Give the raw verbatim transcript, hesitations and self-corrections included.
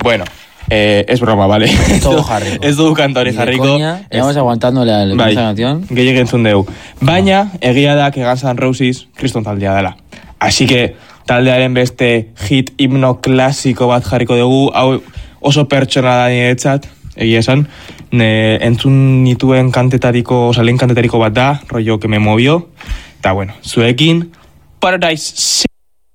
Bueno, eh, es broma, vale. Todo jarriko. Ez dugu kanta hori jarriko. Coña, llevamos aguantándole a la canción. Gehiagin entzun dugu. Baina, egia da que Guns N' Roses kriston taldea dela. Así que, taldearen beste hit himno klasiko bat jarriko dugu, hau oso pertsona da niretzat, egia esan, ne, entzun nituen kantetariko, oza, lehen kantetariko bat da, rollo que me movió, eta bueno, zuekin, Paradise City.